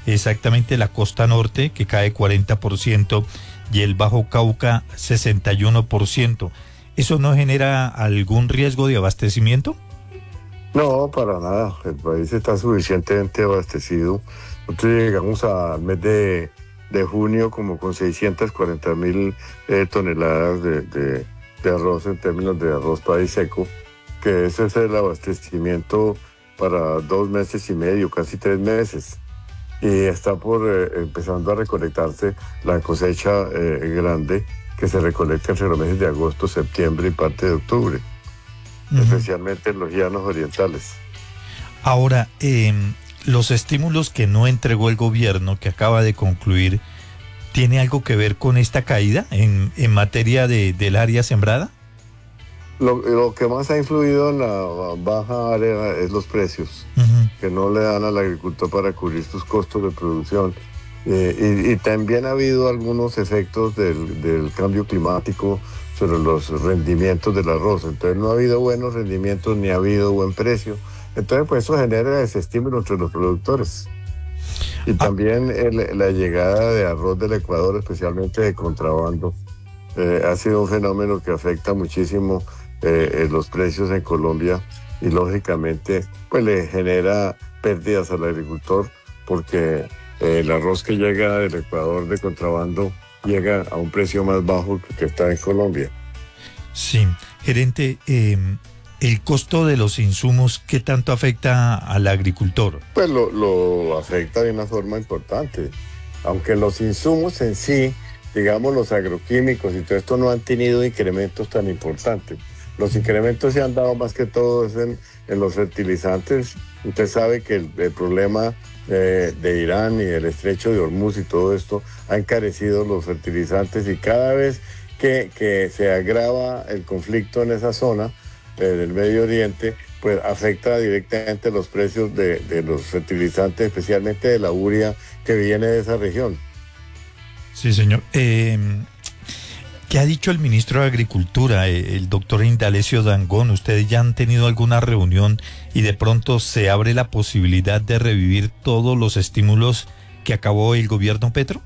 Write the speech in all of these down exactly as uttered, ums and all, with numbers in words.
exactamente la costa norte, que cae cuarenta por ciento, y el Bajo Cauca sesenta y uno por ciento. ¿Eso no genera algún riesgo de abastecimiento? No, para nada. El país está suficientemente abastecido. Nosotros llegamos al mes de, de junio como con seiscientas cuarenta mil eh, toneladas de, de, de arroz en términos de arroz país seco, que ese es el abastecimiento para dos meses y medio, casi tres meses. Y está por eh, empezando a recolectarse la cosecha eh, grande, que se recolecta entre los meses de agosto, septiembre y parte de octubre, uh-huh. especialmente en los llanos orientales. Ahora, eh, los estímulos que no entregó el gobierno, que acaba de concluir, ¿tiene algo que ver con esta caída en, en materia de, del área sembrada? Lo, lo que más ha influido en la baja área es los precios, uh-huh. que no le dan al agricultor para cubrir sus costos de producción. Eh, y, y también ha habido algunos efectos del, del cambio climático sobre los rendimientos del arroz. Entonces no ha habido buenos rendimientos ni ha habido buen precio. Entonces pues eso genera desestímulo entre los productores. Y también el, la llegada de arroz del Ecuador, especialmente de contrabando, eh, ha sido un fenómeno que afecta muchísimo eh, los precios en Colombia y lógicamente pues le genera pérdidas al agricultor porque eh, el arroz que llega del Ecuador de contrabando llega a un precio más bajo que el que está en Colombia. Sí, gerente, eh, ¿el costo de los insumos qué tanto afecta al agricultor? Pues lo, lo afecta de una forma importante, aunque los insumos en sí, digamos los agroquímicos y todo esto no han tenido incrementos tan importantes. Los incrementos se han dado más que todo en, en los fertilizantes. Usted sabe que el, el problema eh, de Irán y el estrecho de Hormuz y todo esto ha encarecido los fertilizantes y cada vez que, que se agrava el conflicto en esa zona eh, del Medio Oriente, pues afecta directamente los precios de, de los fertilizantes, especialmente de la urea que viene de esa región. Sí, señor. Eh... ¿Qué ha dicho el ministro de Agricultura, el doctor Indalecio Dangond? ¿Ustedes ya han tenido alguna reunión y de pronto se abre la posibilidad de revivir todos los estímulos que acabó el gobierno Petro?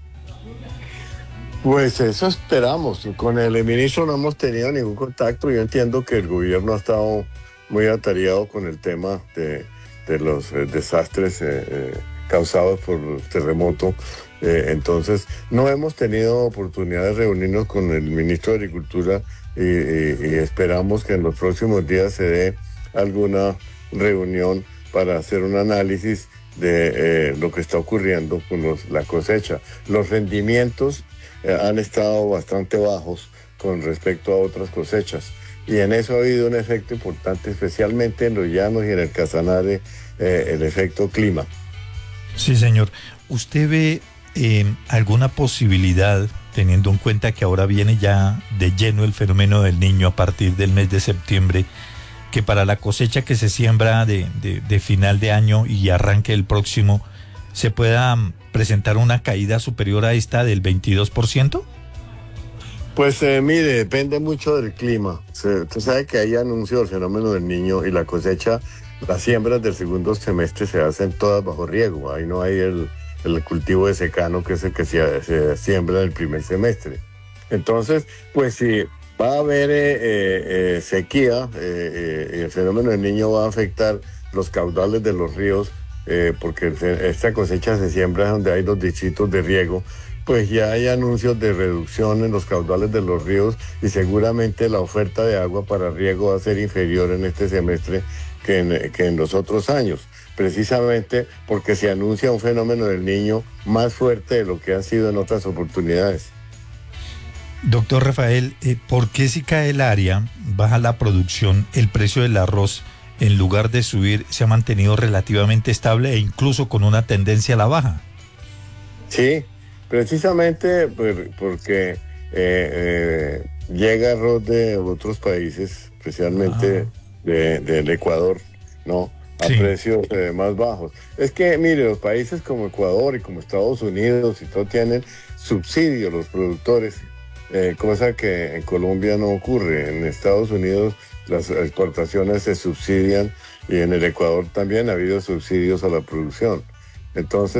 Pues eso esperamos. Con el ministro no hemos tenido ningún contacto. Yo entiendo que el gobierno ha estado muy atareado con el tema de, de los eh, desastres eh, eh, causados por el terremoto. Eh, entonces, no hemos tenido oportunidad de reunirnos con el ministro de Agricultura y, y, y esperamos que en los próximos días se dé alguna reunión para hacer un análisis de eh, lo que está ocurriendo con los, la cosecha. Los rendimientos eh, han estado bastante bajos con respecto a otras cosechas y en eso ha habido un efecto importante, especialmente en los llanos y en el Casanare, eh, el efecto clima. Sí, señor. ¿Usted ve Eh, alguna posibilidad, teniendo en cuenta que ahora viene ya de lleno el fenómeno del Niño a partir del mes de septiembre, que para la cosecha que se siembra de, de, de final de año y arranque el próximo, se pueda presentar una caída superior a esta del veintidós por ciento? Pues eh, mire, depende mucho del clima. Se, usted sabe que hay anuncios del fenómeno del Niño y la cosecha, las siembras del segundo semestre se hacen todas bajo riego, ahí no hay el el cultivo de secano que es el que se, se siembra en el primer semestre. Entonces, pues si va a haber eh, eh, sequía, eh, eh, el fenómeno del Niño va a afectar los caudales de los ríos, eh, porque esta cosecha se siembra donde hay los distritos de riego, pues ya hay anuncios de reducción en los caudales de los ríos y seguramente la oferta de agua para riego va a ser inferior en este semestre que en, que en los otros años, precisamente porque se anuncia un fenómeno del Niño más fuerte de lo que ha sido en otras oportunidades. Doctor Rafael, eh, ¿por qué si cae el área, baja la producción, el precio del arroz, en lugar de subir, se ha mantenido relativamente estable e incluso con una tendencia a la baja? Sí, precisamente porque eh, eh, llega arroz de otros países, especialmente ah. de, del Ecuador, ¿no? A sí. precios eh, más bajos. Es que, mire, los países como Ecuador y como Estados Unidos y todo tienen subsidios los productores, eh, cosa que en Colombia no ocurre. En Estados Unidos las exportaciones se subsidian y en el Ecuador también ha habido subsidios a la producción. Entonces,